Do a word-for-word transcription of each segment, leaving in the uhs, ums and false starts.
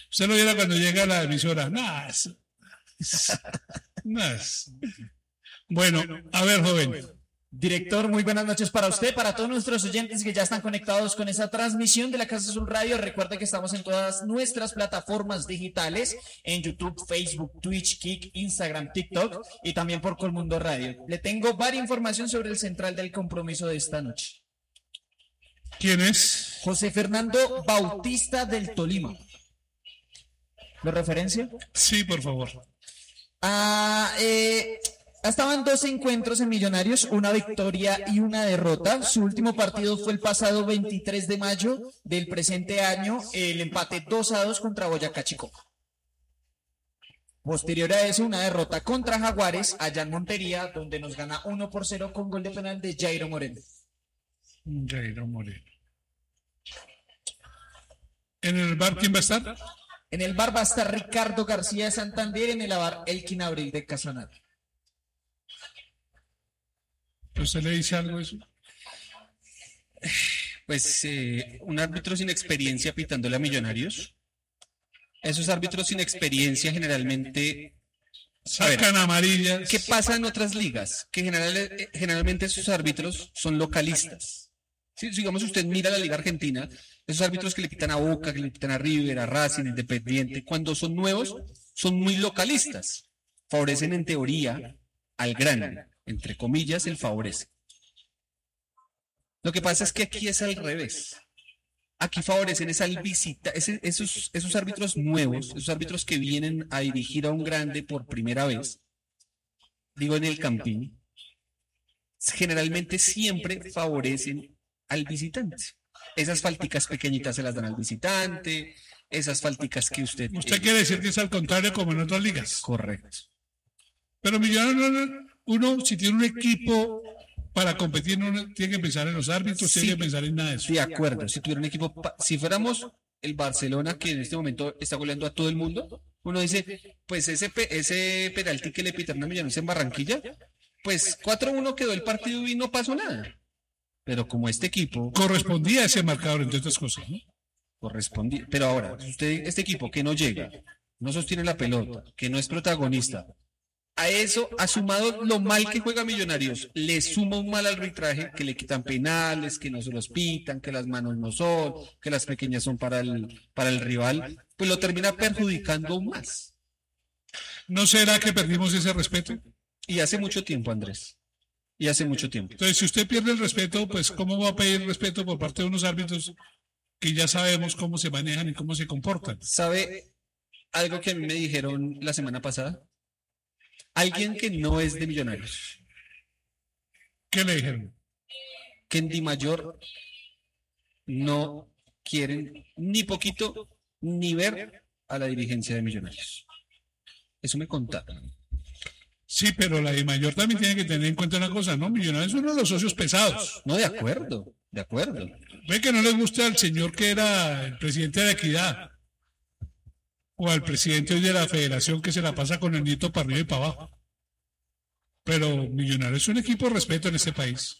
Usted lo viera cuando llega a la emisora. Nah, es, nah, es. Bueno, a ver, joven. Director, muy buenas noches para usted, para todos nuestros oyentes que ya están conectados con esa transmisión de la Casa Azul Radio. Recuerde que estamos en todas nuestras plataformas digitales, en YouTube, Facebook, Twitch, Kik, Instagram, TikTok y también por Colmundo Radio. Le tengo varias información sobre el central del compromiso de esta noche. ¿Quién es? José Fernando Bautista del Tolima. ¿Lo referencia? Sí, por favor. Ah, eh... Estaban dos encuentros en Millonarios, una victoria y una derrota. Su último partido fue el pasado veintitrés de mayo del presente año, el empate dos a dos contra Boyacá Chico. Posterior a eso, una derrota contra Jaguares, allá en Montería, donde nos gana uno por cero con gol de penal de Jairo Moreno. Jairo Moreno. ¿En el bar quién va a estar? En el bar va a estar Ricardo García de Santander, en el bar Elkin Abril de Casanare. ¿Usted le dice algo de eso? Pues eh, un árbitro sin experiencia pitándole a Millonarios. Esos árbitros sin experiencia generalmente sacan amarillas. ¿Qué pasa en otras ligas? Que general, eh, generalmente esos árbitros son localistas. ¿Sí? Digamos, usted mira la Liga Argentina, esos árbitros que le pitan a Boca, que le pitan a River, a Racing, Independiente, cuando son nuevos, son muy localistas. Favorecen en teoría al grande. Entre comillas, el favorece. Lo que pasa es que aquí es al revés. Aquí favorecen es al visita, ese, esos, esos árbitros nuevos, esos árbitros que vienen a dirigir a un grande por primera vez, digo en el Campín, generalmente siempre favorecen al visitante. Esas falticas pequeñitas se las dan al visitante, esas falticas que usted... Usted eh, quiere decir que es al contrario como en otras ligas. Correcto. Pero Millonarios, uno, si tiene un equipo para competir, no tiene que pensar en los árbitros, sí, tiene que pensar en nada de eso. De acuerdo, si tuviera un equipo, si fuéramos el Barcelona, que en este momento está goleando a todo el mundo, uno dice, pues ese, ese penalti que le pitaron a Millonarios en Barranquilla, pues cuatro a uno quedó el partido y no pasó nada. Pero como este equipo... Correspondía a ese marcador, entre otras cosas, ¿no? Correspondía. Pero ahora, usted, este equipo que no llega, no sostiene la pelota, que no es protagonista, a eso, ha sumado lo mal que juega Millonarios, le suma un mal arbitraje, que le quitan penales, que no se los pitan, que las manos no son, que las pequeñas son para el, para el rival, pues lo termina perjudicando aún más. ¿No será que perdimos ese respeto? Y hace mucho tiempo, Andrés. Y hace mucho tiempo. Entonces, si usted pierde el respeto, pues ¿cómo va a pedir respeto por parte de unos árbitros que ya sabemos cómo se manejan y cómo se comportan? ¿Sabe algo que a mí me dijeron la semana pasada? Alguien que no es de Millonarios. ¿Qué le dijeron? Que en Di Mayor no quieren ni poquito ni ver a la dirigencia de Millonarios. Eso me contaron. Sí, pero la de Mayor también tiene que tener en cuenta una cosa, ¿no? Millonarios es uno de los socios pesados. No, de acuerdo, de acuerdo. Ve que no le gusta al señor que era el presidente de Equidad. O al presidente hoy de la federación que se la pasa con el nieto para arriba y para abajo. Pero Millonarios es un equipo de respeto en este país.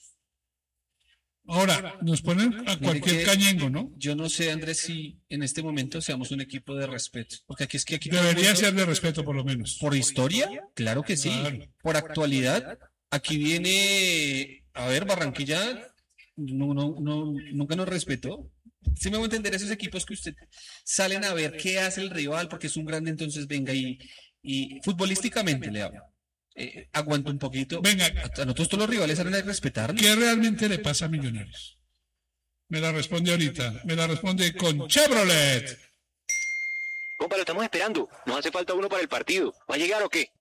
Ahora, nos ponen a cualquier cañengo, ¿no? Yo no sé, Andrés, si en este momento seamos un equipo de respeto. Porque aquí es que aquí debería mundo, ser de respeto, por lo menos. ¿Por historia? Claro que sí. Claro. Por actualidad, aquí viene, a ver, Barranquilla no, no, no, nunca nos respetó. Sí me voy a entender, esos equipos que usted salen a ver qué hace el rival, porque es un grande, entonces venga y, y futbolísticamente le hablo. Eh, aguanta un poquito. Venga, a nosotros todos los rivales salen a respetarnos. ¿Qué realmente le pasa a Millonarios? Me la responde ahorita, me la responde con Chevrolet. Compa, lo estamos esperando. Nos hace falta uno para el partido. ¿Va a llegar o qué?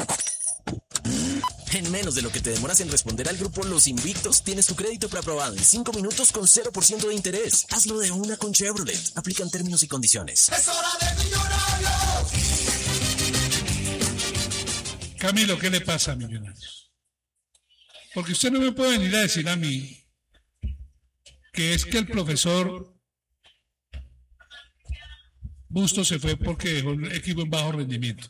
En menos de lo que te demoras en responder al grupo Los Invictos, tienes tu crédito preaprobado en cinco minutos con cero por ciento de interés. Hazlo de una con Chevrolet. Aplican términos y condiciones. ¡Es hora de Millonarios! Camilo, ¿qué le pasa a Millonarios? Porque usted no me puede venir a decir a mí que es que el profesor Bustos se fue porque dejó un equipo en bajo rendimiento.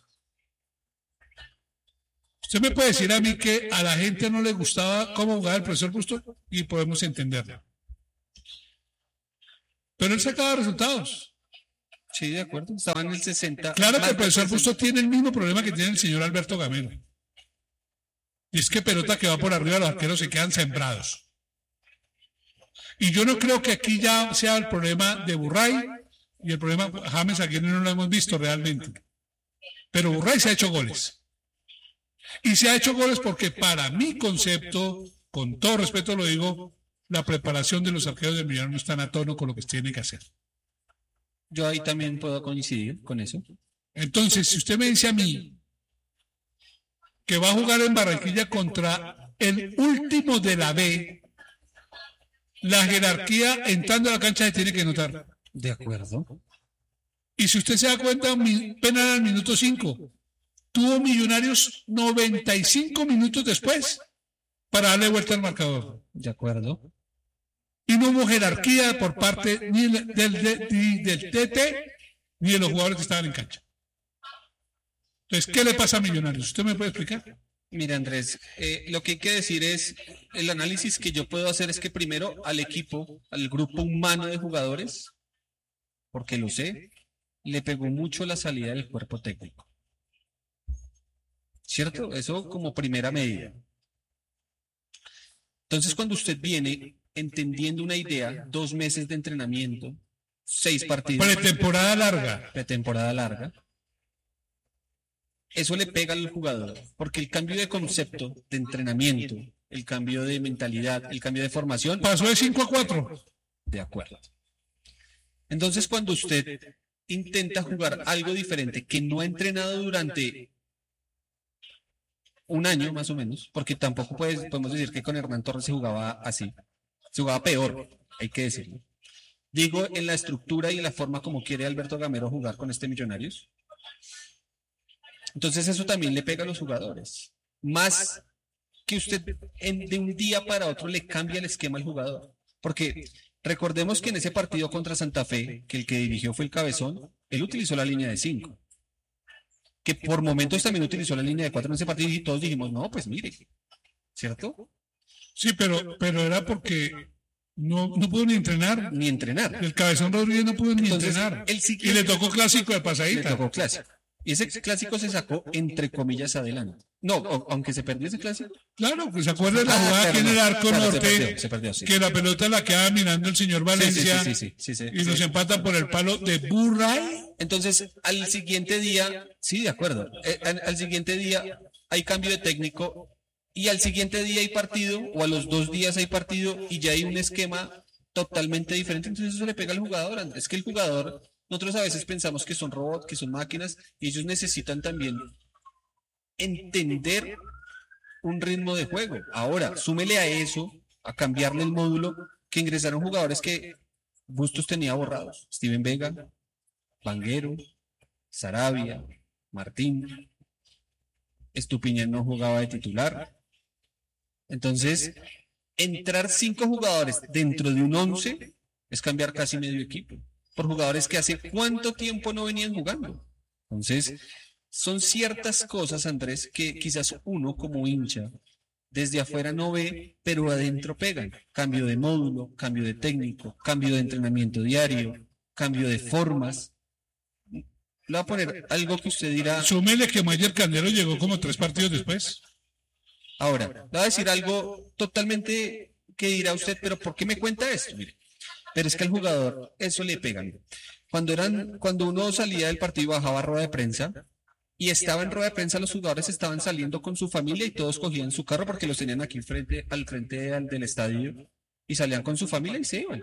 Usted me puede decir a mí que a la gente no le gustaba cómo jugaba el profesor Bustos y podemos entenderlo. Pero él sacaba resultados. Sí, de acuerdo. Estaba en el sesenta. Claro que más el profesor del Busto tiene el mismo problema que tiene el señor Alberto Gamero. Y es que pelota que va por arriba, los arqueros se quedan sembrados. Y yo no creo que aquí ya sea el problema de Burray y el problema James, aquí no lo hemos visto realmente. Pero Burray se ha hecho goles. Y se ha hecho goles porque para mi concepto, con todo respeto lo digo, la preparación de los arqueros de Millonarios no están a tono con lo que tienen que hacer. Yo ahí también puedo coincidir con eso. Entonces, si usted me dice a mí que va a jugar en Barranquilla contra el último de la B, la jerarquía entrando a la cancha se tiene que notar. De acuerdo. Y si usted se da cuenta, mi penal al minuto cinco. Tuvo Millonarios noventa y cinco minutos después para darle vuelta al marcador. De acuerdo. Y no hubo jerarquía por parte ni del, del, ni del T T ni de los jugadores que estaban en cancha. Entonces, ¿qué le pasa a Millonarios? ¿Usted me puede explicar? Mira, Andrés, eh, lo que hay que decir es, el análisis que yo puedo hacer es que primero al equipo, al grupo humano de jugadores, porque lo sé, le pegó mucho la salida del cuerpo técnico. ¿Cierto? Eso como primera medida. Entonces, cuando usted viene entendiendo una idea, dos meses de entrenamiento, seis partidos, Pretemporada larga. pretemporada larga, eso le pega al jugador, porque el cambio de concepto, de entrenamiento, el cambio de mentalidad, el cambio de formación, Pasó de cinco a cuatro. de acuerdo. Entonces, cuando usted intenta jugar algo diferente que no ha entrenado durante un año más o menos, porque tampoco puede- podemos decir que con Hernán Torres se jugaba así, se jugaba peor, hay que decirlo. Digo, en la estructura y en la forma como quiere Alberto Gamero jugar con este Millonarios. Entonces eso también le pega a los jugadores. Más que usted en- de un día para otro le cambia el esquema al jugador. Porque recordemos que en ese partido contra Santa Fe, que el que dirigió fue el Cabezón, él utilizó la línea de cinco. Que por momentos también utilizó la línea de cuatro en ese partido y todos dijimos, no, pues mire, ¿cierto? Sí, pero, pero era porque no, no pudo ni entrenar. Ni entrenar. El Cabezón Rodríguez no pudo ni Entonces, entrenar. el Y siguiente- le tocó clásico de Le pasadita. tocó clásico. Y ese clásico se sacó entre comillas adelante. No, o- aunque se perdió ese clásico. Claro, que se acuerda de la Ah, jugada aquí en el claro, arco claro, se norte, perdió, se perdió, sí. que la pelota la queda mirando el señor Sí, sí, Valencia sí, sí, sí, sí, y sí. nos empatan por el palo de Burray. Entonces, al siguiente día, sí, de acuerdo. Eh, al, al siguiente día hay cambio de técnico y al siguiente día hay partido, o a los dos días hay partido y ya hay un esquema totalmente diferente. Entonces, eso le pega al jugador. Andrés. Es que el jugador, nosotros a veces pensamos que son robots, que son máquinas, y ellos necesitan también entender un ritmo de juego. Ahora, súmele a eso, a cambiarle el módulo, que ingresaron jugadores que Bustos tenía borrados. Steven Vega, Vanguero, Sarabia, Martín, Estupiñán no jugaba de titular. Entonces, entrar cinco jugadores dentro de un once es cambiar casi medio equipo. Por jugadores que hace cuánto tiempo no venían jugando. Entonces, son ciertas cosas, Andrés, que quizás uno como hincha desde afuera no ve, pero adentro pegan. Cambio de módulo, cambio de técnico, cambio de entrenamiento diario, cambio de formas. Le voy a poner algo que usted dirá. Súmele que Mayer Candelo llegó como tres partidos después. Ahora, le voy a decir algo totalmente que dirá usted, pero ¿por qué me cuenta esto? Mire, pero es que al jugador eso le pega. Mire. Cuando eran, cuando uno salía del partido y bajaba a rueda de prensa y estaba en rueda de prensa, los jugadores estaban saliendo con su familia y todos cogían su carro porque los tenían aquí frente, al frente al, del estadio y salían con su familia y se iban.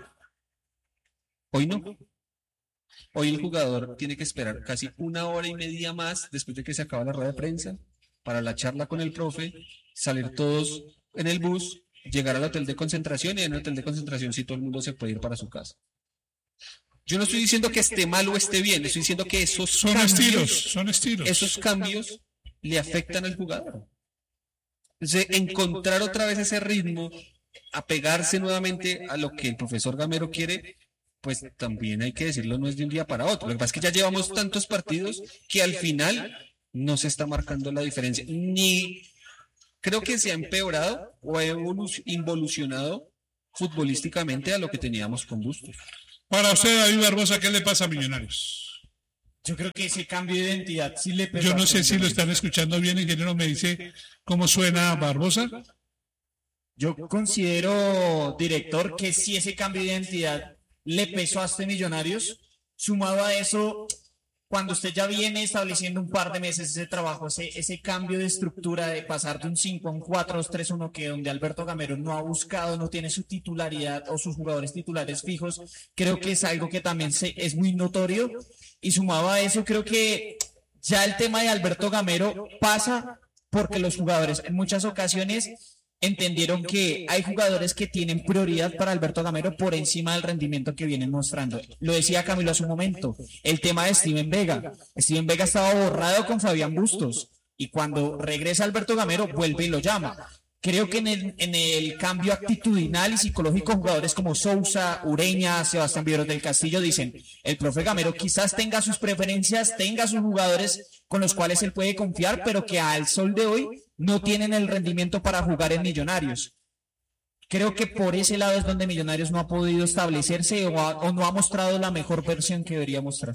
Hoy no. Hoy el jugador tiene que esperar casi una hora y media más después de que se acaba la rueda de prensa para la charla con el profe, salir todos en el bus, llegar al hotel de concentración y en el hotel de concentración sí todo el mundo se puede ir para su casa. Yo no estoy diciendo que esté mal o esté bien, estoy diciendo que esos Son cambios, estilos, son estilos. esos cambios le afectan al jugador. Entonces, encontrar otra vez ese ritmo, apegarse nuevamente a lo que el profesor Gamero quiere, pues también hay que decirlo, no es de un día para otro. Lo que pasa es que ya llevamos tantos partidos que al final no se está marcando la diferencia. Ni creo que se ha empeorado o ha evolu- involucionado futbolísticamente a lo que teníamos con Bustos. Para usted, David Barbosa, ¿qué le pasa a Millonarios? Yo creo que ese cambio de identidad sí le pesó Yo no a sé si lo Millonarios. están escuchando bien, ingeniero, me dice cómo suena Barbosa. Yo considero, director, que si ese cambio de identidad le pesó a este Millonarios, sumado a eso, cuando usted ya viene estableciendo un par de meses ese trabajo, ese, ese cambio de estructura de pasar de un cinco a un cuatro dos tres uno, que donde Alberto Gamero no ha buscado, no tiene su titularidad o sus jugadores titulares fijos, creo que es algo que también se, es muy notorio. Y sumado a eso, creo que ya el tema de Alberto Gamero pasa porque los jugadores en muchas ocasiones entendieron que hay jugadores que tienen prioridad para Alberto Gamero por encima del rendimiento que vienen mostrando. Lo decía Camilo hace un momento, el tema de Steven Vega. Steven Vega estaba borrado con Fabián Bustos y cuando regresa Alberto Gamero vuelve y lo llama. Creo que en el, en el cambio actitudinal y psicológico, jugadores como Sousa, Ureña, Sebastián Viveros del Castillo dicen, el profe Gamero quizás tenga sus preferencias, tenga sus jugadores con los cuales él puede confiar, pero que al sol de hoy no tienen el rendimiento para jugar en Millonarios. Creo que por ese lado es donde Millonarios no ha podido establecerse o, ha- o no ha mostrado la mejor versión que debería mostrar.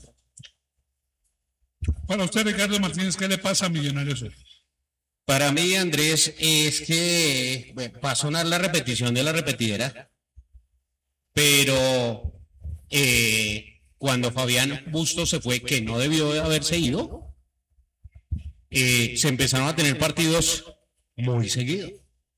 Para usted, Ricardo Martínez, ¿qué le pasa a Millonarios hoy? Para mí, Andrés, es que bueno, va a sonar la repetición de la repetidera, pero eh, cuando Fabián Bustos se fue, que no debió de haberse ido, eh, se empezaron a tener partidos muy seguidos.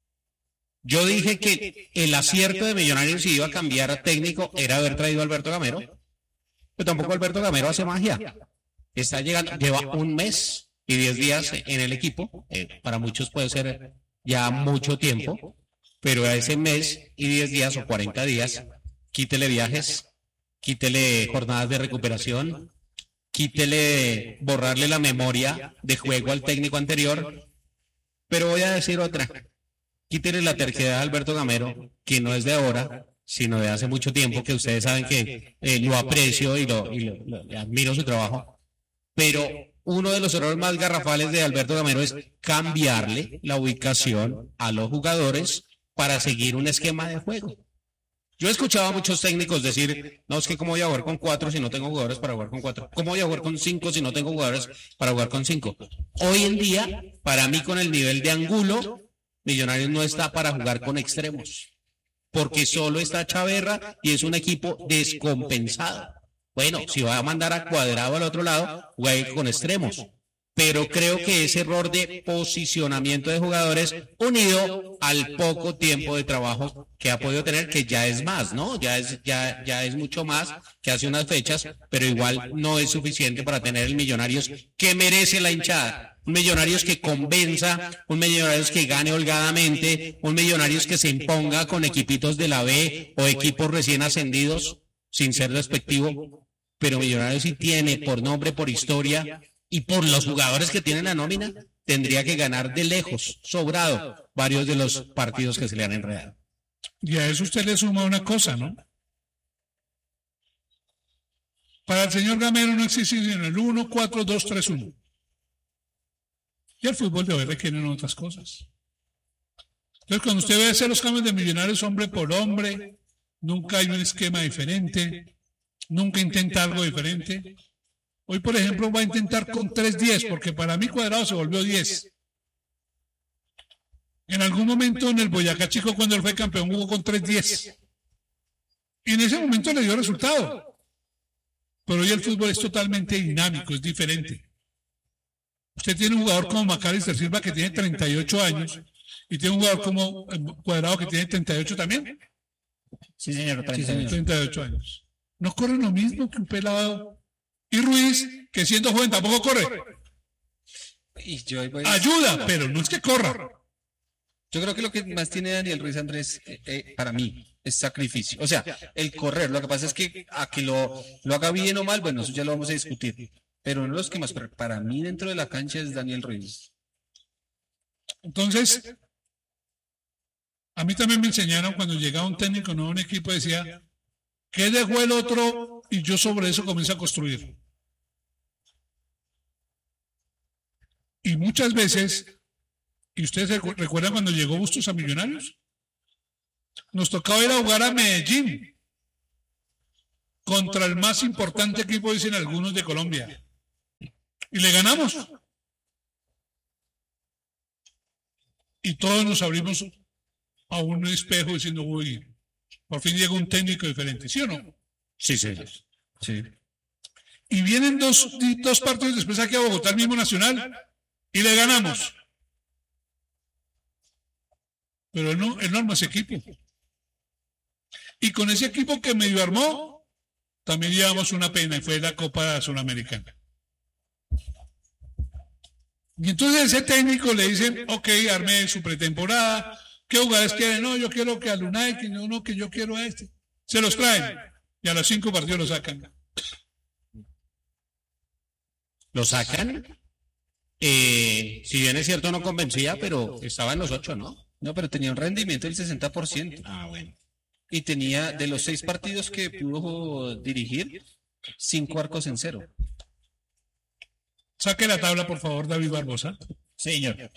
Yo dije que el acierto de Millonarios si iba a cambiar a técnico era haber traído a Alberto Gamero, pero tampoco Alberto Gamero hace magia. Está llegando, lleva un mes y diez días en el equipo, eh, para muchos puede ser ya mucho tiempo, pero a ese mes y diez días o cuarenta días, quítele viajes, quítele jornadas de recuperación, quítele borrarle la memoria de juego al técnico anterior, pero voy a decir otra, quítele la terquedad a Alberto Gamero, que no es de ahora, sino de hace mucho tiempo, que ustedes saben que eh, lo aprecio y, lo, y lo, lo- le admiro su trabajo, pero uno de los errores más garrafales de Alberto Gamero es cambiarle la ubicación a los jugadores para seguir un esquema de juego. Yo he escuchado a muchos técnicos decir, no, es que cómo voy a jugar con cuatro si no tengo jugadores para jugar con cuatro. ¿Cómo voy a jugar con cinco si no tengo jugadores para jugar con cinco? Hoy en día, para mí con el nivel de Angulo, Millonarios no está para jugar con extremos. Porque solo está Chaverra y es un equipo descompensado. Bueno, si va a mandar a Cuadrado al otro lado, juegue con extremos. Pero creo que ese error de posicionamiento de jugadores, unido al poco tiempo de trabajo que ha podido tener, que ya es más, ¿no? Ya es, ya, ya es mucho más que hace unas fechas, pero igual no es suficiente para tener el Millonarios que merece la hinchada. Un Millonarios que convenza, un Millonarios que gane holgadamente, un Millonarios que se imponga con equipitos de la B o equipos recién ascendidos, sin ser despectivo, pero Millonarios sí tiene por nombre, por historia y por los jugadores que tienen la nómina, tendría que ganar de lejos, sobrado, varios de los partidos que se le han enredado. Y a eso usted le suma una cosa, ¿no? Para el señor Gamero no existe sino el uno cuatro dos tres uno. Y el fútbol de hoy requiere otras cosas. Entonces, cuando usted ve hacer los cambios de Millonarios hombre por hombre, nunca hay un esquema diferente, nunca intenta algo diferente. Hoy, por ejemplo, va a intentar con tres diez, porque para mí Cuadrado se volvió diez. En algún momento en el Boyacá Chico, cuando él fue campeón, jugó con tres diez. Y en ese momento le dio resultado. Pero hoy el fútbol es totalmente dinámico, es diferente. Usted tiene un jugador como Macalister Silva que tiene treinta y ocho años y tiene un jugador como Cuadrado que tiene treinta y ocho también. Sí, señor. Sí, señor. treinta y ocho años. No corren lo mismo que un pelado. Y Ruiz, que siendo joven tampoco corre. Y yo, voy- Ayuda, pero no es que corra. yo creo que lo que más tiene Daniel Ruiz Andrés, eh, eh, para mí, es sacrificio. O sea, el correr. Lo que pasa es que a que lo, lo haga bien o mal, bueno, eso ya lo vamos a discutir. Pero uno de los que más, pero para mí dentro de la cancha es Daniel Ruiz. Entonces, a mí también me enseñaron cuando llegaba un técnico nuevo a un equipo, decía, ¿qué dejó el otro? Y yo sobre eso comencé a construir. Y muchas veces, y ustedes recu- recuerdan cuando llegó Bustos a Millonarios, nos tocaba ir a jugar a Medellín contra el más importante equipo, dicen algunos, de Colombia. Y le ganamos. Y todos nos abrimos a un espejo diciendo, uy, por fin llega un técnico diferente, ¿sí o no? Sí, señor. Sí. Y vienen dos, dos partidos después aquí a Bogotá, el mismo Nacional, y le ganamos. Pero él no, él no armó ese equipo. Y con ese equipo que medio armó, también llevamos una pena, y fue la Copa Sudamericana. Y entonces ese técnico le dicen, ok, armé su pretemporada, ¿qué jugadores quieren? No, yo quiero que a Lunay, que no, no, que yo quiero a este. Se los traen, y a los cinco partidos los sacan. ¿Lo sacan? Eh, si bien es cierto, no convencía, pero estaba en los ocho, ¿no? No, pero tenía un rendimiento del sesenta por ciento. Ah, bueno. Y tenía, de los seis partidos que pudo dirigir, cinco arcos en cero. Saque la tabla, por favor, David Barbosa. Señor.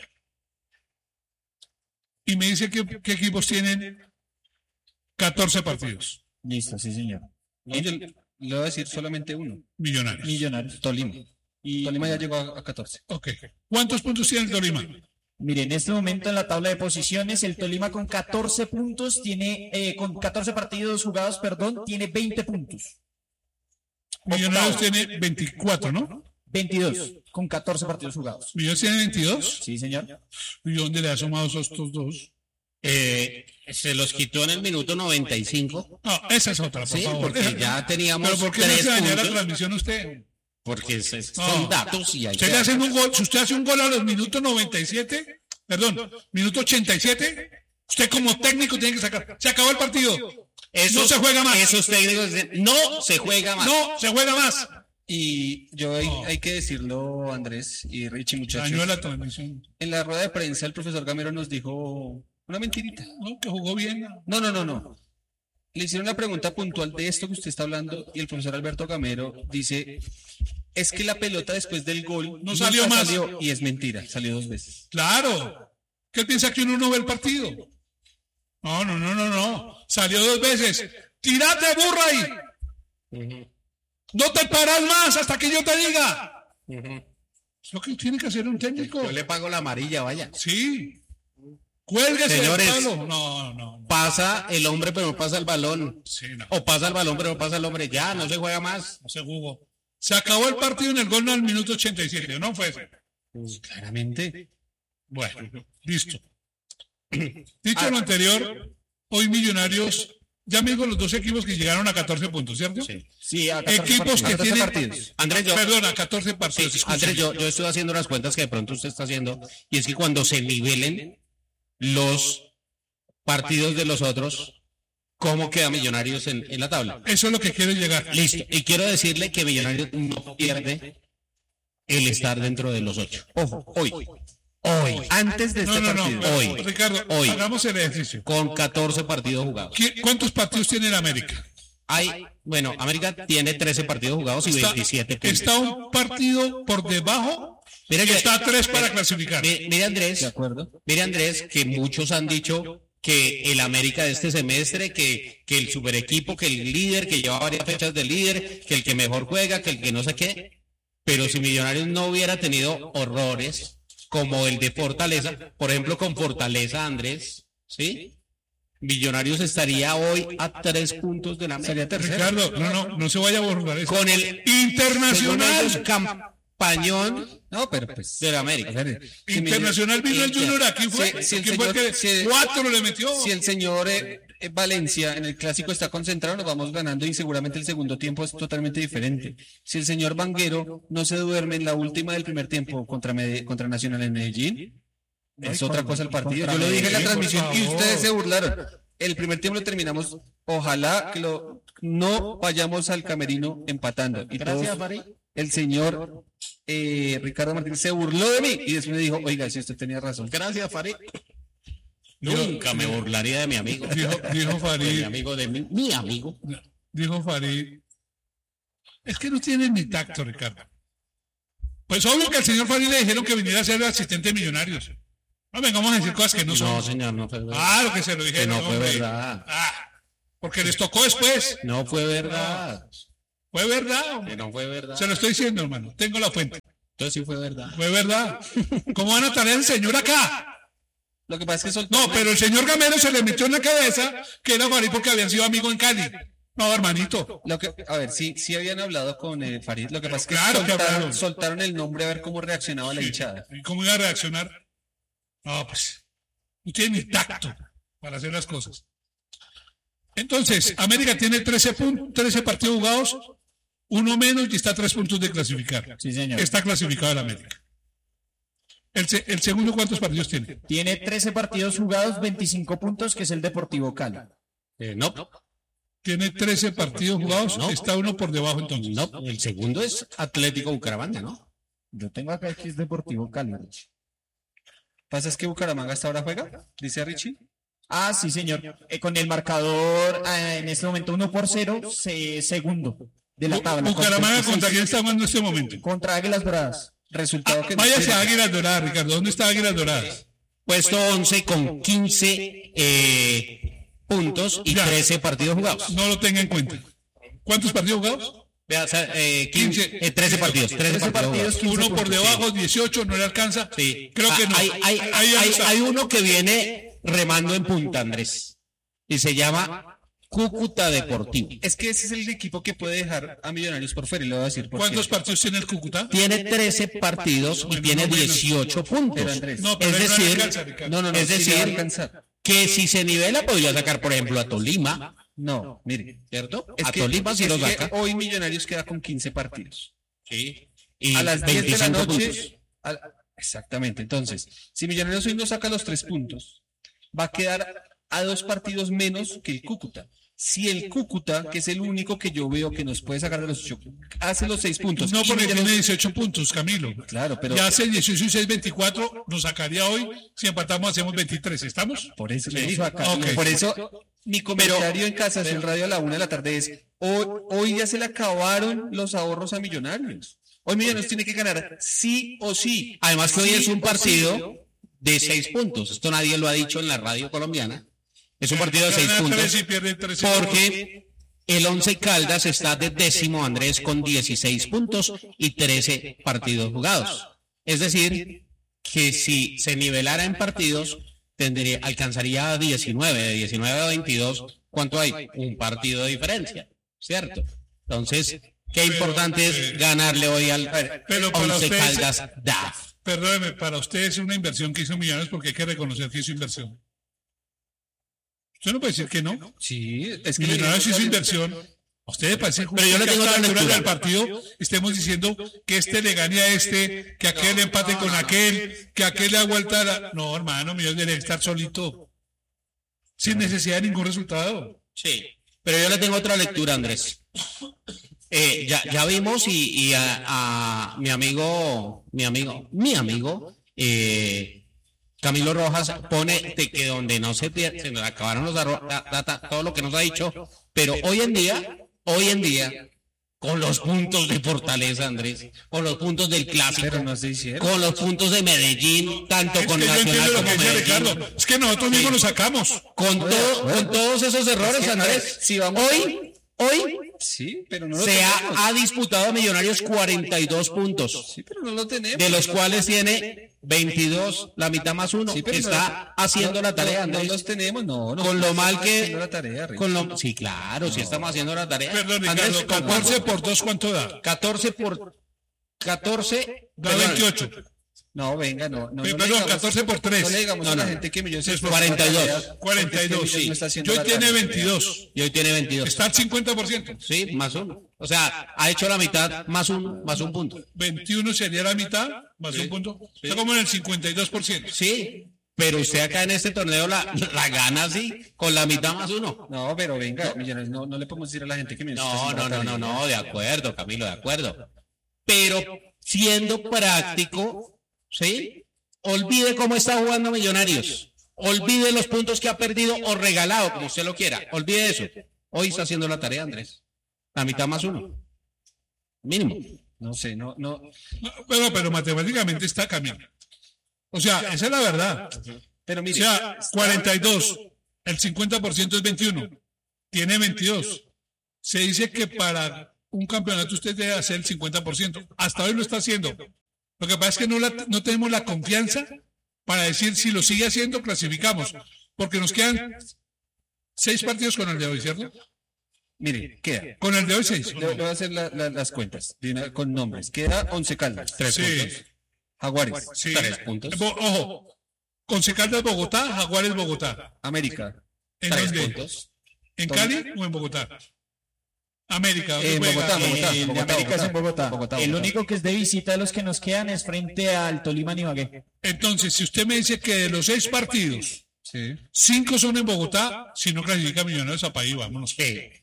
Y me dice que, qué equipos tienen catorce partidos. Listo, sí, señor. No, yo le voy a decir solamente uno. Millonarios. Millonarios. Tolima. Y Tolima ya llegó a, a catorce. Ok. ¿Cuántos puntos tiene el Tolima? mire, en este momento en la tabla de posiciones, el Tolima con catorce puntos, tiene, eh, con catorce partidos jugados, perdón, tiene veinte puntos. Millonarios Octavo. tiene veinticuatro, ¿no? veintidós, con catorce partidos jugados. Millonarios tiene veintidós. Sí, señor. ¿Y dónde le ha sumado a estos dos? Eh, se los quitó en el minuto noventa y cinco. No, esa es otra, por Sí, favor. porque Esa- ya teníamos Pero ¿por qué no tres se dañó la puntos. transmisión usted? Porque es- es- No. son datos y hay Usted que le hace un gol, si usted hace un gol a los minutos noventa y siete, perdón, minuto ochenta y siete, usted como técnico tiene que sacar. Se acabó el partido. Esos- no se juega más. Esos técnicos dicen, no se juega más. No se juega más. Y yo hay, No. hay que decirlo, Andrés y Richie, muchachos. Dañó la transmisión. En la rueda de prensa, el profesor Gamero nos dijo una mentirita. No, que jugó bien. No, no, no, no. Le hicieron una pregunta puntual de esto que usted está hablando y el profesor Alberto Gamero dice, es que la pelota después del gol No salió nunca más. salió", y es mentira, salió dos veces. Claro. ¿Qué él piensa que uno no ve el partido? No, no, no, no, no. Salió dos veces. ¡Tírate, burra ahí! No te paras más hasta que yo te diga. Es lo que tiene que hacer un técnico. Yo le pago la amarilla, vaya. Sí. Cuélguese Señores. del palo. No, no, no. Pasa el hombre, pero no pasa el balón. Sí, no. O pasa el balón, pero no pasa el hombre. Ya, no se juega más. No se jugó. Se acabó el partido en el gol al minuto ochenta y siete, ¿no fue ese? Claramente. Bueno, listo. Dicho lo anterior, hoy Millonarios, ya me digo los dos equipos que llegaron a catorce puntos, ¿cierto? Sí. Sí, a catorce Equipos que partidos. tienen partidos. Andrés, yo, Perdón, a catorce sí, partidos. escuchen. Andrés, yo, yo estoy haciendo unas cuentas que de pronto usted está haciendo. Y es que cuando se nivelen los partidos de los otros, ¿cómo queda Millonarios en, en la tabla? Eso es lo que quiero llegar. Listo. Y quiero decirle que Millonarios no pierde el estar dentro de los ocho. Ojo, hoy. Hoy. Antes de No, este no, no. partido. pero, Hoy. Ricardo, Hoy. hagamos el ejercicio. Con catorce partidos jugados. ¿Qui- ¿Cuántos partidos tiene el América? Hay, bueno, América tiene trece partidos jugados y Está, veintisiete puntos. está un partido por debajo Mira y que- está a tres para clasificar. Mi- Mire Andrés, ¿De acuerdo? mire Andrés, que muchos han dicho que el América de este semestre, que, que el super equipo, que el líder, que lleva varias fechas de líder, que el que mejor juega, que el que no sé qué, pero si Millonarios no hubiera tenido horrores como el de Fortaleza, por ejemplo con Fortaleza, Andrés, ¿sí? Millonarios estaría hoy a tres puntos de la Sería América. tercero. Ricardo, no, no, no se vaya a borrar eso. Con el según ellos, Internacional. campañón No, pero pues. de la América. a ver, si Internacional vino el Inter- Junior aquí fue. Si, si el ¿Quién fue el señor, que si- cuatro le metió? si el señor eh, eh, Valencia en el clásico está concentrado, nos vamos ganando y seguramente el segundo tiempo es totalmente diferente. Si el señor Vanguero no se duerme en la última del primer tiempo contra, Mede- contra Nacional en Medellín, es otra cosa el partido. Yo lo dije en la Medellín, por transmisión y favor. ustedes se burlaron. El primer tiempo lo terminamos. Ojalá que lo, no vayamos al camerino empatando. Y Gracias, todos- Fari. el señor eh, Ricardo Martínez se burló de mí y después me dijo, oiga, si usted tenía razón. Gracias, Farid. Nunca me burlaría de mi amigo. Dijo, dijo De mi Farid, amigo, de mi, mi amigo. dijo Farid. Es que no tiene ni tacto, Ricardo. Pues obvio que al señor Farid le dijeron que viniera a ser asistente de Millonarios. No vengamos a decir cosas que no son. No, señor, no fue verdad. Claro que se lo Que dijeron. no fue hombre. verdad. Ah, porque les tocó después. No fue verdad. Fue verdad, hombre. Que no fue verdad. Se lo estoy diciendo, hermano. Tengo la fuente. Entonces sí fue verdad. Fue verdad. ¿Cómo van a traer al señor acá? Lo que pasa es que soltaron. No, pero el señor Gamero se le metió en la cabeza que era Farid porque habían sido amigos en Cali. No, hermanito. Lo que, a ver, sí, sí habían hablado con eh, Farid. Lo que pasa es que, Claro que soltaron, hablaron. soltaron el nombre a ver cómo reaccionaba la Sí. hinchada. ¿Y cómo iba a reaccionar? No, pues, no tiene ni tacto para hacer las cosas. Entonces, América tiene trece, pun- trece partidos jugados, uno menos y está a tres puntos de clasificar. Sí, señor. Está clasificado el América. El, se- el segundo, ¿cuántos partidos tiene? Tiene trece partidos jugados, veinticinco puntos, que es el Deportivo Cali. Eh, no, Tiene trece partidos jugados, No. está uno por debajo entonces. no, el segundo es Atlético Bucaramanga, ¿no? Yo tengo acá que es Deportivo Cali. ¿Pasa es que Bucaramanga hasta ahora juega? Dice Richie. Ah, sí, señor. Eh, con el marcador eh, en este momento uno por cero, se- segundo de la tabla. Bucaramanga, Con ¿contra quién veintiséis. está jugando en este momento? Contra Águilas Doradas. Resultado que no Váyase tiene. a Águilas Doradas, Ricardo. ¿Dónde está Águilas Doradas? Puesto once con quince eh, puntos y Ya. trece partidos jugados. No lo tenga en cuenta. ¿Cuántos partidos jugados? Vea, o sea, eh, quince, quince. eh, trece partidos. trece trece partidos. partidos, jugados. quince Uno por puntos. debajo, dieciocho, no le alcanza. Sí. Creo que Ah, no. Hay, hay, Ahí hay- está. hay uno que viene remando en punta, Andrés. Y se llama Cúcuta Deportivo. Es que ese es el equipo que puede dejar a Millonarios por fuera y le voy a decir por ¿Cuántos qué. partidos tiene el Cúcuta? Tiene trece partidos y Bueno, tiene no menos. dieciocho puntos. Pero, Andrés, No, pero Es ahí no le decir, alcanza, Ricardo. No, no, no, es sí le va a decir, alcanzar. que si se nivela podría sacar, por ejemplo, a Tolima, No, mire. ¿cierto? Es A que- Tolima sí es lo que saca. hoy Millonarios queda con quince partidos. Sí. Y A las diez de la veinticinco noche. puntos. a- exactamente. Entonces, si Millonarios hoy no saca los tres puntos, va a quedar a dos partidos menos que el Cúcuta. Si el Cúcuta, que es el único que yo veo que nos puede sacar de los ocho, hace los seis puntos. No, y porque Millonarios- tiene dieciocho puntos, Camilo. Claro, pero Ya hace dieciocho y seis, veinticuatro, nos sacaría hoy. Si empatamos, hacemos veintitrés. ¿Estamos? por eso le Eso digo. acá. Ok. Por eso mi comentario en Casa Azul Radio a la una de la tarde es: hoy, hoy ya se le acabaron los ahorros a Millonarios. Hoy Millonarios tiene que ganar sí o sí. Además que hoy Sí es un o partido sí. de seis puntos. Esto nadie lo ha dicho en la radio colombiana. Es un partido de seis Gana tres puntos y pierde tres. porque el Once Caldas está de décimo, Andrés, con dieciséis puntos y trece partidos jugados. Es decir, que si se nivelara en partidos, tendría, alcanzaría a diecinueve, de diecinueve a veintidós. ¿Cuánto hay? Un partido de diferencia, ¿cierto? Entonces, qué importante es ganarle hoy al Pero para Once ustedes- Caldas D A F. Perdóneme, para ustedes es una inversión que hizo Millonarios porque hay que reconocer que hizo inversión. Usted no puede decir que no. Sí, es que Millonarios hizo inversión. A usted le parece justo Pero yo le que a tengo esta otra altura lectura. del partido estemos diciendo que este le gane a este, que aquel empate con aquel, que aquel le da vuelta a la... No, hermano, Millonarios debe estar solito. Sin necesidad de ningún resultado. Sí, pero yo le tengo otra lectura, Andrés. Eh, ya, ya vimos y, y a, a mi amigo, mi amigo, mi amigo, eh, Camilo Rojas pone de que donde no se pierde, se nos acabaron los arro- da- data, todo lo que nos ha dicho, pero hoy en día, hoy en día, con los puntos de Fortaleza, Andrés, con los puntos del Clásico, Pero no se hicieron. con los puntos de Medellín, tanto Es con que yo entiendo Nacional lo como que dice Medellín. Ricardo. Es que nosotros mismos lo sacamos. Con, todo, con todos esos errores, Andrés, Si vamos hoy, hoy Sí, pero no lo se tenemos. ha, ha disputado a Millonarios cuarenta y dos puntos, Sí, pero no lo tenemos. de los cuales tiene veintidós, la mitad más uno, Sí, pero que no- está haciendo no- la tarea, No, no Andrés. los tenemos, no. no Con lo estamos mal que... haciendo la tarea, Ricky. con lo, sí, claro, sí estamos haciendo la tarea. Perdón, Andrés, Ricardo, ¿con catorce cuánto? por dos, ¿cuánto da? catorce por... catorce... Da perdón, veintiocho. No, venga, no. no, Eh, no perdón, le digamos- catorce por tres. No le digamos No, a la no. gente que Millonarios Es está haciendo cuarenta y dos. la tarea, cuarenta y porque es que dos, Millonarios sí. no está haciendo Yo la tiene tarea. veintidós. Y hoy tiene veintidós. Está al cincuenta por ciento. Sí, más uno. O sea, ha hecho la mitad, más un, más un punto. veintiuno sería la mitad, más un punto. Está como en el cincuenta y dos por ciento. Sí, pero usted acá en este torneo la, la gana así, con la mitad más uno. No, pero venga, Millonarios, no, no le podemos decir a la gente que Millonarios No, está no, haciendo no, la no, tarea. no, de acuerdo, Camilo, de acuerdo. Pero siendo práctico, ¿sí? Olvide cómo está jugando Millonarios. Olvide los puntos que ha perdido o regalado, como usted lo quiera. Olvide eso. Hoy está haciendo la tarea, Andrés. La mitad más uno. Mínimo. No sé, no, no. No, pero, pero matemáticamente está caminando. O sea, esa es la verdad. Pero O mire, sea, cuarenta y dos, el cincuenta por ciento es veintiuno, tiene veintidós. Se dice que para un campeonato usted debe hacer el cincuenta por ciento. Hasta hoy lo está haciendo. Lo que pasa es que no, la, no tenemos la confianza para decir si lo sigue haciendo, clasificamos. Porque nos quedan seis partidos con el de hoy, ¿cierto? Mire, queda. Con el de hoy seis. Le, le voy a hacer la- la- las cuentas de una- con nombres. Queda Once Caldas, tres Sí. puntos. Jaguares, Sí. Tres puntos. Bo- ojo, Once Caldas Bogotá, Jaguares Bogotá. América, ¿En Tres dónde? puntos. ¿En Cali o en Bogotá? América. ¿dónde en juega? Bogotá, El Bogotá, de Bogotá, América es en Bogotá. Bogotá, El Bogotá. único que es de visita de los que nos quedan es frente al Tolima Ibagué. Entonces, si usted me dice que de los seis partidos, Sí. cinco son en Bogotá, si no clasifica Millonarios a país, vámonos.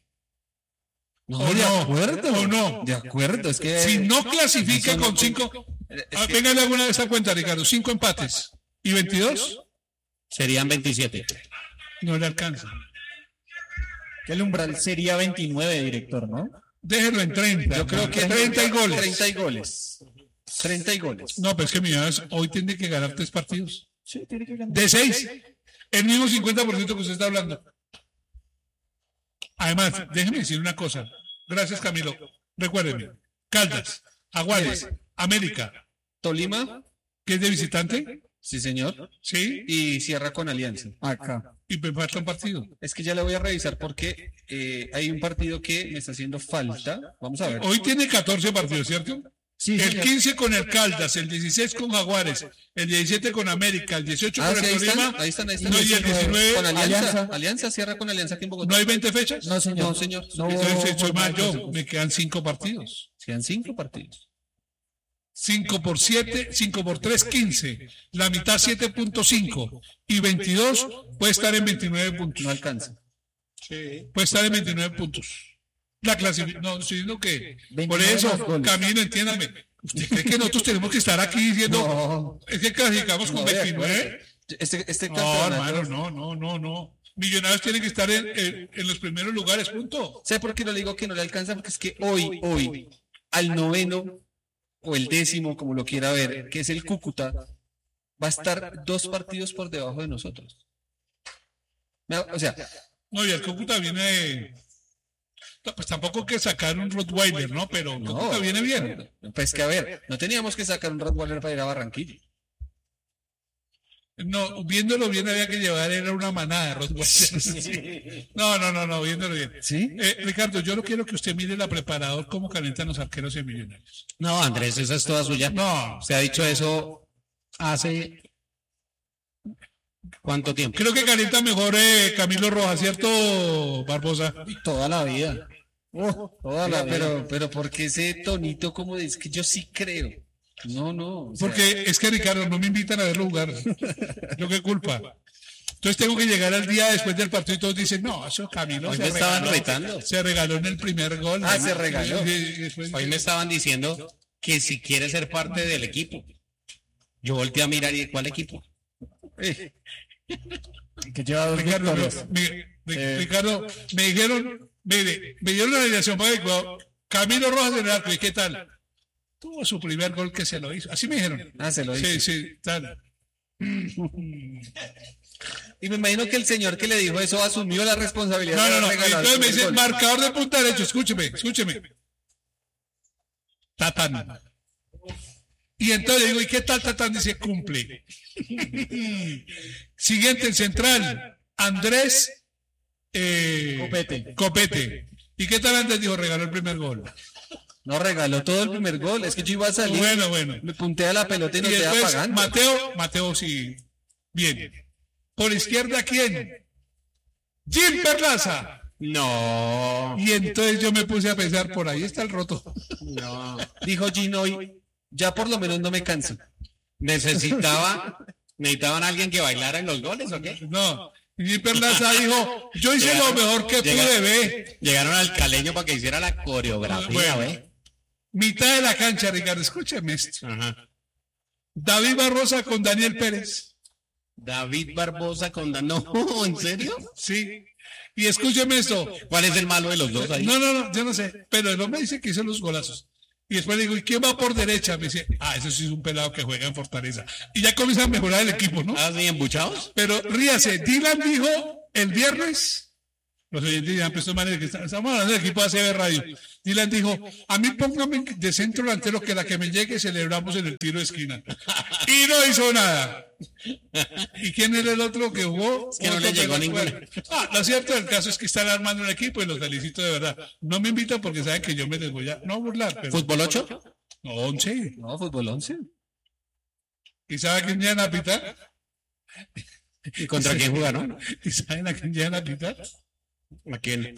No, ¿O de no? acuerdo. ¿O no? De acuerdo, es que. Si no clasifica Eso no- con cinco, es ah, que- véngale alguna de esa cuenta, Ricardo, cinco empates y veintidós, Serían veintisiete. no le alcanza. Que el umbral sería veintinueve, director, ¿no? Déjelo en treinta. Yo creo que treinta y goles. treinta y goles. treinta y goles. No, pero es que Millonarios hoy tiene que ganar tres partidos. Sí, tiene que ganar. De seis, el mismo cincuenta por ciento que usted está hablando. Además, déjeme decir una cosa. Gracias, Camilo. Recuérdeme. Caldas, Jaguares, América, Tolima, que es de visitante, sí señor. ¿sí? Y cierra con Alianza. Acá. Y me falta un partido. Es que ya le voy a revisar porque eh, hay un partido que me está haciendo falta. Vamos a ver. Hoy tiene catorce partidos, ¿cierto? Sí, El señor. quince con el Caldas, el dieciséis con Jaguares, el diecisiete con América, el dieciocho Ah, con sí, el ahí están, Tolima. ahí están, ahí están. No, y el diecinueve, Con Alianza. Alianza. Alianza. cierra con Alianza aquí en Bogotá. ¿no hay veinte fechas? No, señor. No, señor. No, Entonces, soy mal no, yo. Me quedan cinco partidos. Quedan cinco partidos. cinco por siete, cinco por tres, quince. La mitad siete punto cinco. Y veintidós puede estar en veintinueve puntos. No alcanza. Puede estar en veintinueve puntos. La clasificación. No, estoy diciendo que. Por veintinueve eso, goles. Camilo, entiéndame. ¿Usted cree que nosotros tenemos que estar aquí diciendo. No. Es que clasificamos con No, de veintinueve? acuerdo. Este, este No, campeonato. hermano, no, no, no, no. Millonarios tienen que estar en, en- en los primeros lugares, punto. ¿Sabe por qué no le digo que no le alcanza? Porque es que hoy, hoy, al noveno o el décimo, como lo quiera ver, que es el Cúcuta, va a estar dos partidos por debajo de nosotros. O sea, No, y el Cúcuta viene de- no, pues tampoco que sacar un Rottweiler, ¿no? Pero el Cúcuta no, viene bien. Pues que a ver, no teníamos que sacar un Rottweiler para ir a Barranquilla. No, viéndolo bien había que llevar, era una manada de Rottweilers. No, no, no, no, viéndolo bien. ¿Sí? Eh, Ricardo, yo no quiero que usted mire la preparador cómo calientan los arqueros en Millonarios. No, Andrés, esa es toda suya. No, Se ha dicho eso hace. ¿Cuánto tiempo? creo que calienta mejor eh, Camilo Rojas, ¿cierto, Barbosa? Toda la vida. toda la Oiga, vida. pero, pero ¿por qué ese tonito como de, es que yo sí creo? No, no. o sea, Porque es que, Ricardo, no me invitan a verlo jugar. Yo qué culpa. Entonces tengo que llegar al día después del partido y todos dicen, no, eso Camilo Hoy se me estaban regaló, retando. se regaló en el primer gol. Ah, ¿no? se regaló. Y- y después- Hoy me estaban diciendo que si quiere ser parte del equipo. Yo volteé a mirar y ¿cuál equipo? eh, Que lleva dos Ricardo, victorias. me, me- Ricardo, me dijeron, mire, me dieron la alineación para el juego. Camilo Rojas en el arco, ¿y qué tal? Tuvo su primer gol que se lo hizo. Así me dijeron. ah, se lo Sí, dice. sí, tal. Y me imagino que el señor que le dijo eso asumió la responsabilidad No, de no, no. haber regalado Entonces me el dice, gol. marcador de punta derecho, escúcheme, escúcheme. Tatán. Y entonces digo, ¿y qué tal Tatán? Dice, cumple. Siguiente, en central, Andrés eh, Copete. Copete. ¿Y qué tal Andrés? Dijo, regaló el primer gol. No regaló todo el primer gol. Es que yo iba a salir. Bueno, bueno. Me puntea la pelota y Y no te va después, pagando. Mateo, Mateo sí. Bien. Por izquierda, ¿quién? Jim Perlaza. No, Y entonces yo me puse a pensar, por ahí está el roto. no. Dijo Gino hoy, ya por lo menos no me canso. Necesitaba, necesitaban a alguien que bailara en los goles, ¿o qué? No. Y Jim Perlaza dijo, yo hice lo mejor que Llega- pude, ve. Llegaron al caleño para que hiciera la coreografía, Bueno. ¿ve? Mitad de la cancha, Ricardo, escúcheme esto. Ajá. David Barbosa con Daniel Pérez. David Barbosa con Dan- No, ¿en serio? Sí. Y escúcheme esto. ¿Cuál es el malo de los dos ahí? No, no, no, yo no sé. Pero el hombre dice que hizo los golazos. Y después le digo, ¿y quién va por derecha? Me dice, ah, eso sí es un pelado que juega en Fortaleza. Y ya comienza a mejorar el equipo, ¿no? ¿Ah, sí, embuchados? Pero ríase, Dylan dijo el viernes Los oyentes dirán, pues estos manes que están- estamos hablando del equipo de A C B Radio. Dylan dijo, a mí póngame de centro delantero que la que me llegue celebramos en el tiro de esquina. Y no hizo nada. ¿Y quién era el otro que jugó? que no Otro le llegó que ninguno. fue. Ah, lo cierto del caso es que están armando un equipo y los felicito de verdad. No me invitan porque saben que yo me les voy a no burlar. Pero, ¿Fútbol ocho? No, once. No, fútbol once. ¿Y saben a quién llegan a pitar? ¿Y contra quién jugaron? ¿Y saben a quién llegan a pitar? ¿A quién?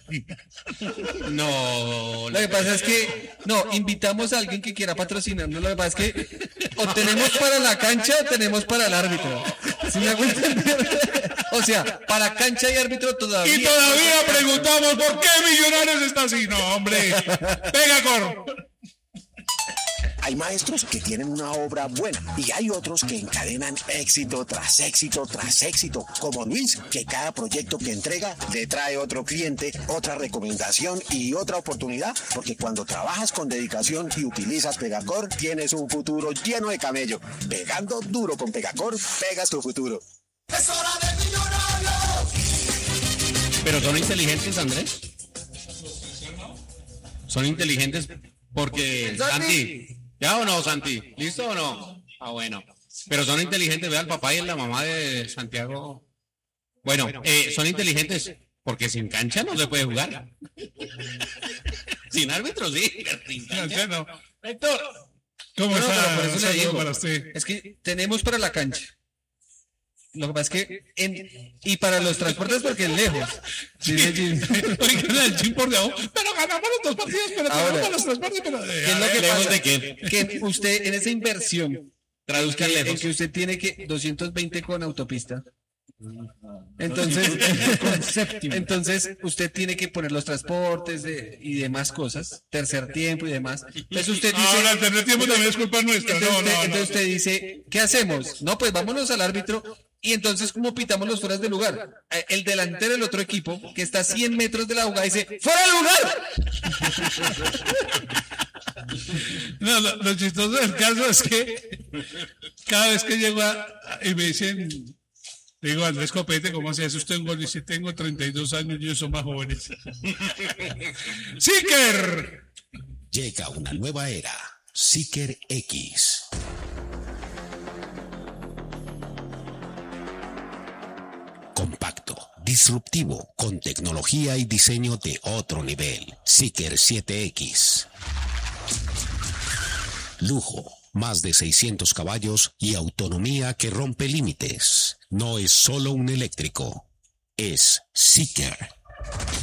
No, Lo que pasa es que, no, invitamos a alguien que quiera patrocinarnos. Lo que pasa es que o tenemos para la cancha o tenemos para el árbitro. ¿Sí me hago entender? O sea, para cancha y árbitro todavía. Y todavía preguntamos por qué Millonarios está así. No, hombre. Venga, Cor. Hay maestros que tienen una obra buena y hay otros que encadenan éxito tras éxito tras éxito, como Luis, que cada proyecto que entrega le trae otro cliente, otra recomendación y otra oportunidad, porque cuando trabajas con dedicación y utilizas Pegacor, tienes un futuro lleno de camello. Pegando duro con Pegacor, pegas tu futuro. Es hora de Millonarios. pero son inteligentes, Andrés. Son inteligentes porque Santi, ¿ya o no, Santi? ¿Listo o no? Ah, bueno. Pero son inteligentes, vea, el papá y la mamá de Santiago. Bueno, eh, son inteligentes porque sin cancha no se puede jugar. Sin árbitro, sí, pero sin cancha. No, Héctor, ¿Cómo No, no, está? pero por eso Un le saludo digo. para usted. Es que tenemos para la cancha. Lo que pasa es que en, y para los transportes porque es lejos. Sí, sí, sí. Oigan, el chin por debajo. Pero ganamos los dos partidos, pero Ahora, ganamos los tres partidos. Pero, ¿Qué es lo que ¿Lejos pasa? de qué? Que usted en esa inversión Traduzca que, en lejos. que usted tiene que doscientos veinte con autopista. Entonces, entonces usted tiene que poner los transportes de- y demás cosas, tercer tiempo y demás. Entonces usted dice, Ahora, el tener tiempo también es culpa nuestra. entonces, No, usted, no, no. entonces usted dice, ¿qué hacemos? No, pues vámonos al árbitro. Y entonces, ¿cómo pitamos los fueras de lugar? Eh, El delantero del otro equipo, que está a cien metros de la jugada, dice, ¡fuera de lugar! No, lo, lo chistoso del caso es que cada vez que llego a, y me dicen, digo, Andrés Copete, ¿cómo se hace usted un gol? Y dice, tengo treinta y dos años y ellos son más jóvenes. ¡Seeker! Llega una nueva era. Seeker X. Compacto, disruptivo, con tecnología y diseño de otro nivel. Seeker siete X. Lujo, más de seiscientos caballos y autonomía que rompe límites. No es solo un eléctrico, es Seeker.